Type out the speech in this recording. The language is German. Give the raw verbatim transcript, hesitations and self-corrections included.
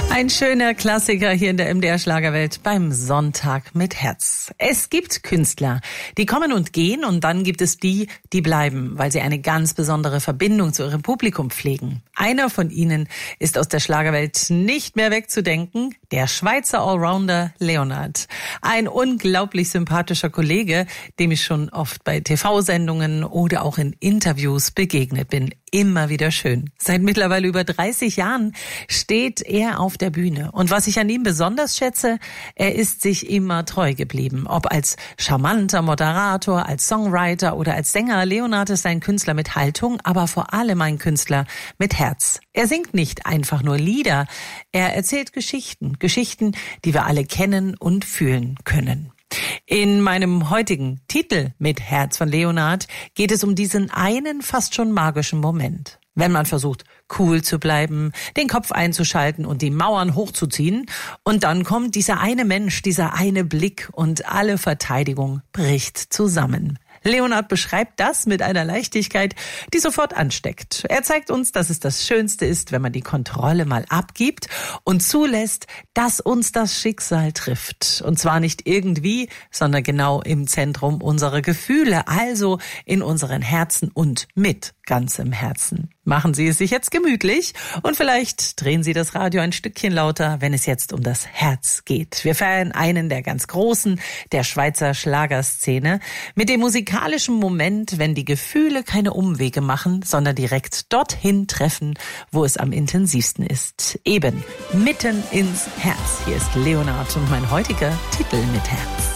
Ein schöner Klassiker hier in der M D R Schlagerwelt beim Sonntag mit Herz. Es gibt Künstler, die kommen und gehen, und dann gibt es die, die bleiben, weil sie eine ganz besondere Verbindung zu ihrem Publikum pflegen. Einer von ihnen ist aus der Schlagerwelt nicht mehr wegzudenken, der Schweizer Allrounder Leonhard. Ein unglaublich sympathischer Kollege, dem ich schon oft bei T V-Sendungen oder auch in Interviews begegnet bin. Immer wieder schön. Seit mittlerweile über dreißig Jahren steht er auf der Bühne. Und was ich an ihm besonders schätze, er ist sich immer treu geblieben. Ob als charmanter Moderator, als Songwriter oder als Sänger, Leonhard ist ein Künstler mit Haltung, aber vor allem ein Künstler mit Herz. Er singt nicht einfach nur Lieder, er erzählt Geschichten. Geschichten, die wir alle kennen und fühlen können. In meinem heutigen Titel mit Herz von Leonhard geht es um diesen einen fast schon magischen Moment. Wenn man versucht, cool zu bleiben, den Kopf einzuschalten und die Mauern hochzuziehen, und dann kommt dieser eine Mensch, dieser eine Blick, und alle Verteidigung bricht zusammen. Leonhard beschreibt das mit einer Leichtigkeit, die sofort ansteckt. Er zeigt uns, dass es das Schönste ist, wenn man die Kontrolle mal abgibt und zulässt, dass uns das Schicksal trifft. Und zwar nicht irgendwie, sondern genau im Zentrum unserer Gefühle, also in unseren Herzen und mit ganzem Herzen. Machen Sie es sich jetzt gemütlich und vielleicht drehen Sie das Radio ein Stückchen lauter, wenn es jetzt um das Herz geht. Wir feiern einen der ganz Großen der Schweizer Schlagerszene mit dem musikalischen Moment, wenn die Gefühle keine Umwege machen, sondern direkt dorthin treffen, wo es am intensivsten ist. Eben mitten ins Herz. Hier ist Leonhard und mein heutiger Titel mit Herz.